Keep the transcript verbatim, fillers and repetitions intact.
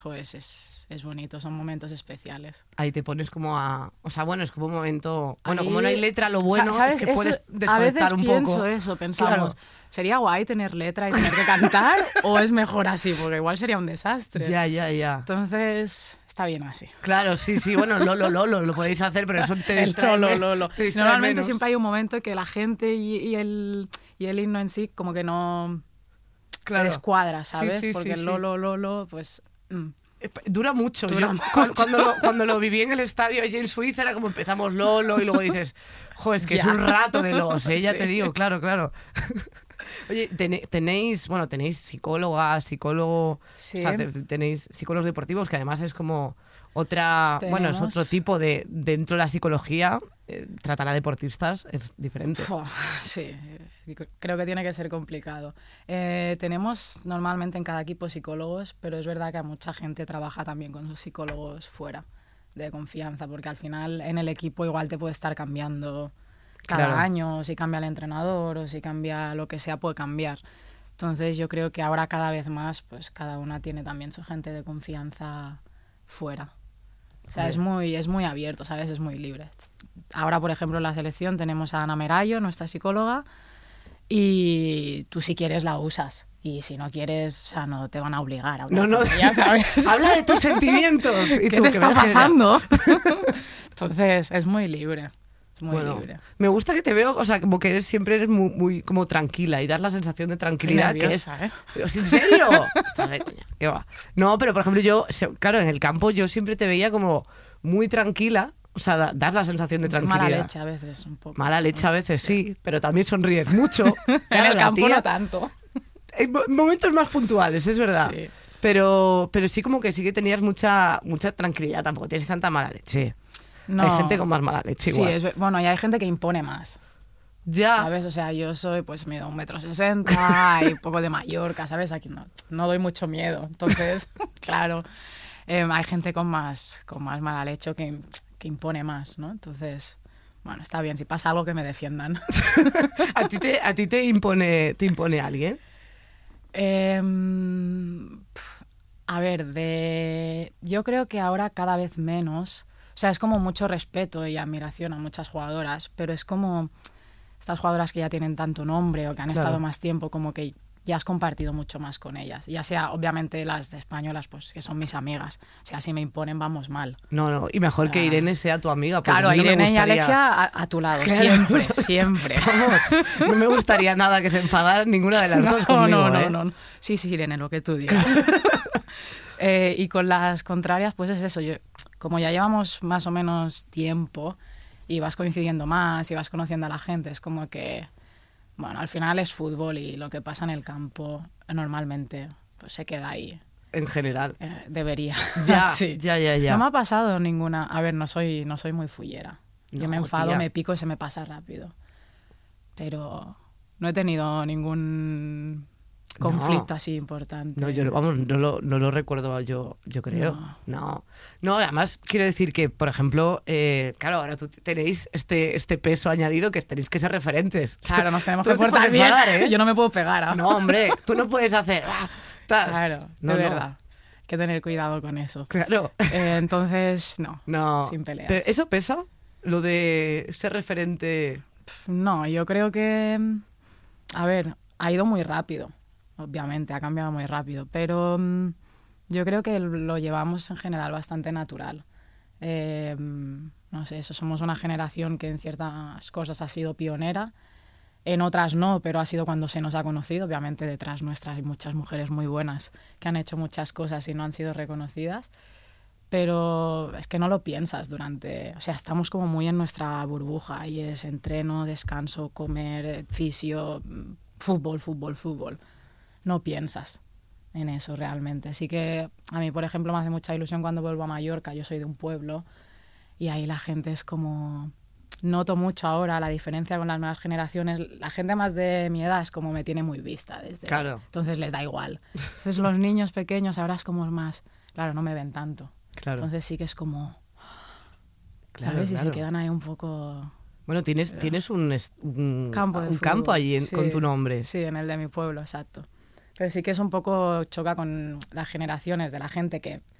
pues es, es bonito, son momentos especiales. Ahí te pones como a... O sea, bueno, es como un momento... Bueno, Ahí, como no hay letra, lo bueno ¿sabes? es que Eso, puedes a veces desconectar un pienso poco. eso, pensamos, Claro. ¿sería guay tener letra y tener que cantar o es mejor así? Porque igual sería un desastre. Ya, ya, ya. Entonces, está bien así. Claro, sí, sí, bueno, Lolo, Lolo, lo podéis hacer, pero eso te El distrae. Lolo, Lolo. te distrae Normalmente menos. siempre hay un momento que la gente y, y, el, y el himno en sí como que no Claro. se descuadra, ¿sabes? Sí, sí, Porque sí, el sí. Lolo, Lolo, pues... Mm. Dura mucho. Dura Yo, mucho. cu- Cuando, lo, cuando lo viví en el estadio allí en Suiza era como empezamos Lolo y luego dices, joder, es que Ya. es un rato de los, ¿eh? Ya Sí. te digo, claro, claro. Oye, tene- tenéis, bueno, tenéis psicóloga, psicólogo, Sí. o sea, te- tenéis psicólogos deportivos que además es como otra, bueno, es Tenemos- otro tipo de, dentro de la psicología, eh, tratar a deportistas es diferente. Fua, sí, creo que tiene que ser complicado. Eh, tenemos normalmente en cada equipo psicólogos, pero es verdad que mucha gente trabaja también con sus psicólogos fuera de confianza, porque al final en el equipo igual te puede estar cambiando cada Claro. año, o si cambia el entrenador, o si cambia lo que sea, puede cambiar. Entonces yo creo que ahora cada vez más, pues cada una tiene también su gente de confianza fuera. O sea, Joder. es muy, es muy abierto, ¿sabes? Es muy libre. Ahora, por ejemplo, en la selección tenemos a Ana Merayo, nuestra psicóloga, y tú si quieres la usas. Y si no quieres, o sea, no te van a obligar a hablar No, no, con ella, ¿sabes? habla de tus sentimientos. Y ¿Qué tú, te que está me genera- pasando? Entonces, es muy libre. Es muy Bueno, libre. me gusta que te veo, o sea, como que eres, siempre eres muy, muy como tranquila y das la sensación de Estoy tranquilidad que es... nerviosa, ¿eh? ¿En serio? Estás de coña, ¿qué va? No, pero por ejemplo yo, se- claro, en el campo yo siempre te veía como muy tranquila, o sea, da- das la sensación de tranquilidad. Mala leche a veces, un poco. Mala leche a veces, sí, pero también sonríes mucho. En Claro, el la campo tía- no tanto. En mo- momentos más puntuales, es verdad. Sí. Pero, pero sí como que sí que tenías mucha, mucha tranquilidad, tampoco tienes tanta mala leche. No. Hay gente con más mala leche Sí, igual. es, ve- bueno, y hay gente que impone más. Ya. ¿Sabes? O sea, yo soy, pues, mido un metro sesenta y un poco de Mallorca, ¿sabes? Aquí no, no doy mucho miedo. Entonces, claro, eh, hay gente con más, con más mala leche que, que impone más, ¿no? Entonces, bueno, está bien. Si pasa algo, que me defiendan. ¿A ti te, a ti te impone, te impone alguien? Em, pf, a ver, de... yo creo que ahora cada vez menos. O sea, es como mucho respeto y admiración a muchas jugadoras, pero es como estas jugadoras que ya tienen tanto nombre o que han Claro. estado más tiempo, como que ya has compartido mucho más con ellas. Ya sea, obviamente, las españolas, pues que son mis amigas. O sea, si me imponen, vamos mal. No, no, y mejor que Ah. Irene sea tu amiga. porque Claro, a mí no me Irene y gustaría- Alexia a, a tu lado, Claro. siempre, siempre. Vamos, no me gustaría nada que se enfadaran ninguna de las dos No, conmigo, no, no, ¿eh? no. Sí, sí, Irene, lo que tú digas. Eh, y con las contrarias, pues es eso. Yo, como ya llevamos más o menos tiempo y vas coincidiendo más y vas conociendo a la gente, es como que, bueno, al final es fútbol y lo que pasa en el campo normalmente pues se queda ahí. En general. Eh, debería. Ya, Sí. ya, ya, ya. No me ha pasado ninguna... A ver, no soy, no soy muy fullera. Yo No, me enfado, tía. me pico y se me pasa rápido. Pero no he tenido ningún conflicto No. así importante. No, yo vamos, no lo, no lo recuerdo yo, yo creo. No. No. No, además quiero decir que, por ejemplo, eh, claro, ahora tú tenéis este, este peso añadido que tenéis que ser referentes. Claro, nos tenemos Tú que no te portar puedes bien. enfadar, ¿eh? Yo no me puedo pegar. ¿ah? No, hombre, tú no puedes hacer... ah, tal. Claro, No, de no. verdad. Hay que tener cuidado con eso. Claro. Eh, entonces, no. No. Sin peleas. Pero ¿eso pesa? Lo de ser referente... No, yo creo que... A ver, ha ido muy rápido. Obviamente, ha cambiado muy rápido. Pero mm, yo creo que lo llevamos en general bastante natural. Eh, no sé, eso, somos una generación que en ciertas cosas ha sido pionera. En otras no, pero ha sido cuando se nos ha conocido. Obviamente detrás nuestras hay muchas mujeres muy buenas que han hecho muchas cosas y no han sido reconocidas. Pero es que no lo piensas durante... O sea, estamos como muy en nuestra burbuja y es entreno, descanso, comer, fisio, fútbol, fútbol, fútbol. No piensas en eso realmente. Así que a mí, por ejemplo, me hace mucha ilusión cuando vuelvo a Mallorca. Yo soy de un pueblo y ahí la gente es como... Noto mucho ahora la diferencia con las nuevas generaciones. La gente más de mi edad es como me tiene muy vista desde... Claro. Entonces les da igual. Entonces los niños pequeños ahora es como más... Claro, no me ven tanto. Claro. Entonces sí que es como... Claro, ¿sabes? Y claro. se quedan ahí un poco... Bueno, tienes, tienes un, est- un Campo de un fútbol. campo allí en- Sí, con tu nombre. Sí, en el de mi pueblo, exacto. Pero sí que es un poco choca con las generaciones de la gente que